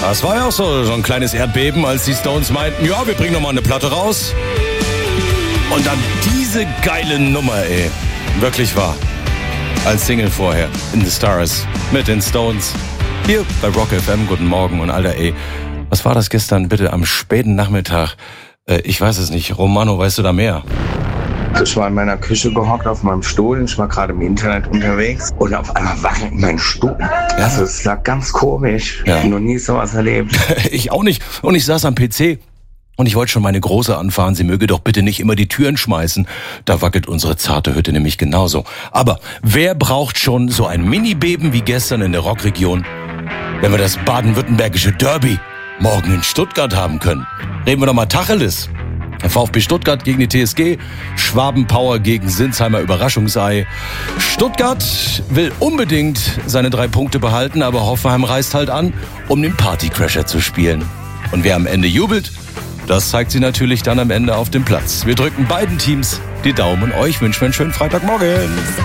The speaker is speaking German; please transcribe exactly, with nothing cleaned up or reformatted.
Das war ja auch so, so ein kleines Erdbeben, als die Stones meinten, ja, wir bringen nochmal eine Platte raus. Und dann diese geile Nummer, ey. Wirklich wahr. Als Single vorher, In the Stars, mit den Stones. Hier bei Rock F M, guten Morgen. Und Alter, ey, was war das gestern bitte am späten Nachmittag? Äh, ich weiß es nicht. Romano, weißt du da mehr? Ich war in meiner Küche gehockt auf meinem Stuhl. Ich war gerade im Internet unterwegs und auf einmal wackelt mein Stuhl. Ja. Also es lag ganz komisch. Ja. Ich habe noch nie sowas erlebt. Ich auch nicht. Und ich saß am P C. Und ich wollte schon meine Große anfahren, sie möge doch bitte nicht immer die Türen schmeißen. Da wackelt unsere zarte Hütte nämlich genauso. Aber wer braucht schon so ein Mini-Beben wie gestern in der Rockregion, wenn wir das baden-württembergische Derby morgen in Stuttgart haben können? Reden wir doch mal Tacheles. Der VfB Stuttgart gegen die T S G, Schwabenpower gegen Sinsheimer Überraschungsei. Stuttgart will unbedingt seine drei Punkte behalten, aber Hoffenheim reist halt an, um den Partycrasher zu spielen. Und wer am Ende jubelt, das zeigt sie natürlich dann am Ende auf dem Platz. Wir drücken beiden Teams die Daumen und euch wünschen wir einen schönen Freitagmorgen.